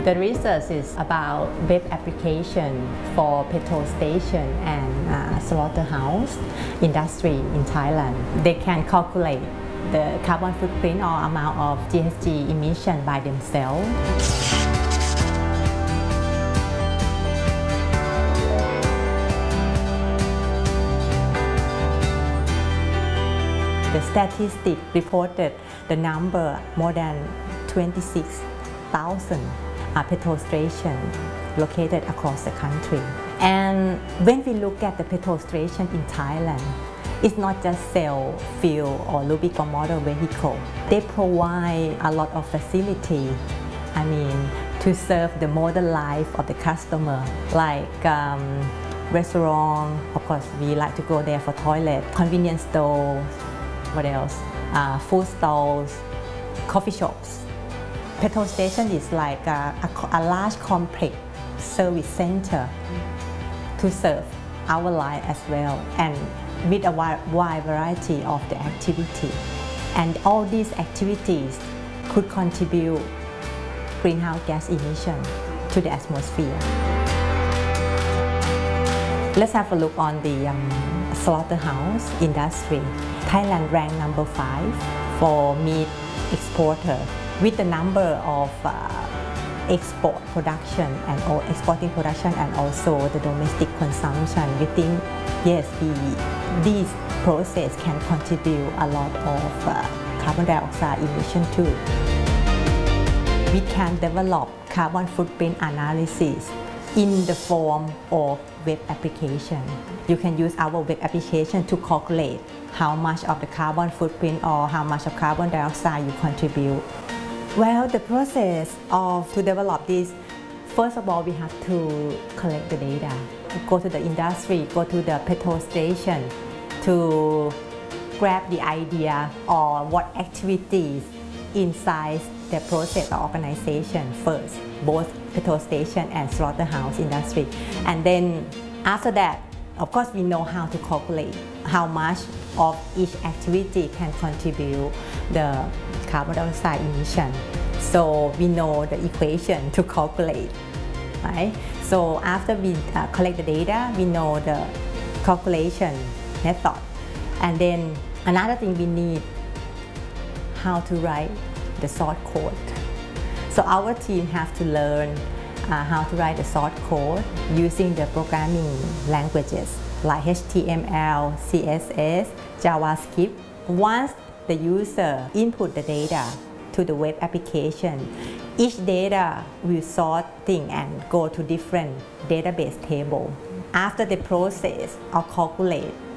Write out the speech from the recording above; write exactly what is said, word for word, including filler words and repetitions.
The research is about web application for petrol station and uh, slaughterhouse industry in Thailand. They can calculate the carbon footprint or amount of G H G emission by themselves. The statistic reported the number more than twenty-six thousand uh, petrol stations located across the country. And when we look at the petrol station in Thailand, it's not just sell fuel or lubricant motor vehicle. They provide a lot of facility, I mean, to serve the modern life of the customer, like um, restaurant, of course we like to go there for toilet, convenience stores, what else, uh, food stalls, coffee shops. Petrol station is like a, a, a large complex service center to serve our life as well, and with a wide, wide variety of the activity. And all these activities could contribute greenhouse gas emission to the atmosphere. Let's have a look on the um, slaughterhouse industry. Thailand ranked number five for meat exporter, with the number of uh, export production and or exporting production and also the domestic consumption. We think yes, we, these process can contribute a lot of uh, carbon dioxide emission too. We can develop carbon footprint analysis in the form of web application. You can use our web application to calculate how much of the carbon footprint or how much of carbon dioxide you contribute. Well, the process of to develop this, first of all, we have to collect the data. Go to the industry, go to the petrol station to grab the idea or what activities inside the process or organization first, both petrol station and slaughterhouse industry. And then after that, of course, we know how to calculate how much of each activity can contribute the carbon dioxide emission. So we know the equation to calculate, right? So after we uh, collect the data, we know the calculation method. And then another thing we need, how to write the source code. So our team have to learn uh, how to write the source code using the programming languages like H T M L, C S S, JavaScript. Once the user input the data to the web application, each data will sort thing and go to different database table. After the process or calculate